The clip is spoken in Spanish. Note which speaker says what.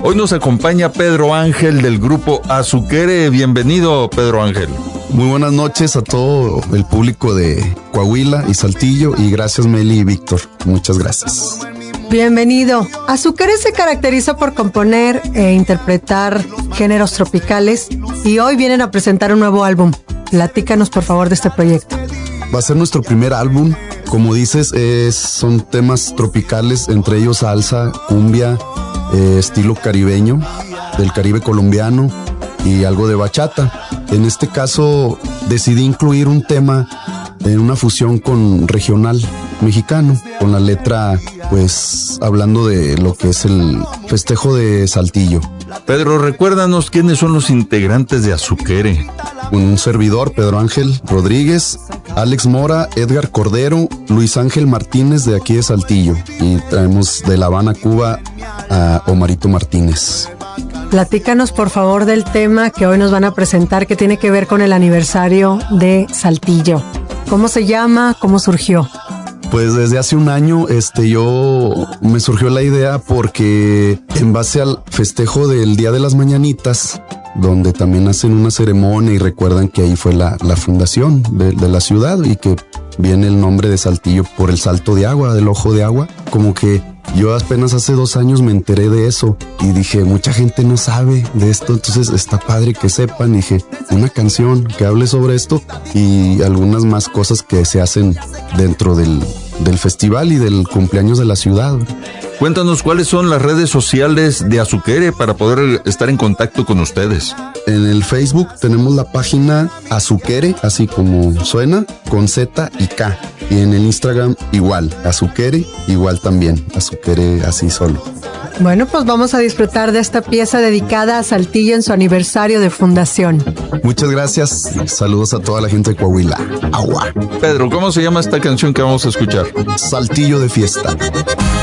Speaker 1: Hoy nos acompaña Pedro Ángel del grupo Azuquere. Bienvenido, Pedro Ángel.
Speaker 2: Muy buenas noches a todo el público de Coahuila y Saltillo, y gracias Meli y Víctor, muchas gracias.
Speaker 3: Bienvenido. Azuquere se caracteriza por componer e interpretar géneros tropicales y hoy vienen a presentar un nuevo álbum. Platícanos por favor de este proyecto.
Speaker 2: Va a ser nuestro primer álbum, como dices, son temas tropicales, entre ellos salsa, cumbia, estilo caribeño, del Caribe colombiano y algo de bachata. En este caso decidí incluir un tema en una fusión con regional mexicano, con la letra pues hablando de lo que es el festejo de Saltillo.
Speaker 1: Pedro, recuérdanos quiénes son los integrantes de Azuquere.
Speaker 2: Un servidor, Pedro Ángel Rodríguez, Alex Mora, Edgar Cordero, Luis Ángel Martínez de aquí de Saltillo, y traemos de La Habana, Cuba, a Omarito Martínez.
Speaker 3: Platícanos por favor del tema que hoy nos van a presentar, que tiene que ver con el aniversario de Saltillo. ¿Cómo se llama? ¿Cómo surgió?
Speaker 2: Pues desde hace un año me surgió la idea porque en base al festejo del Día de las Mañanitas, donde también hacen una ceremonia y recuerdan que ahí fue la fundación de la ciudad y que viene el nombre de Saltillo por el salto de agua, del ojo de agua, como que yo apenas hace 2 años me enteré de eso y dije, mucha gente no sabe de esto, entonces está padre que sepan. Y dije, una canción que hable sobre esto y algunas más cosas que se hacen dentro del festival y del cumpleaños de la ciudad.
Speaker 1: Cuéntanos cuáles son las redes sociales de Azuquere para poder estar en contacto con ustedes.
Speaker 2: En el Facebook tenemos la página Azuquere, así como suena, con Z y K. Y en el Instagram igual, Azuquere, igual también, Azuquere así solo.
Speaker 3: Bueno, pues vamos a disfrutar de esta pieza dedicada a Saltillo en su aniversario de fundación.
Speaker 2: Muchas gracias. Saludos a toda la gente de Coahuila. Agua.
Speaker 1: Pedro, ¿cómo se llama esta canción que vamos a escuchar?
Speaker 2: Saltillo de fiesta.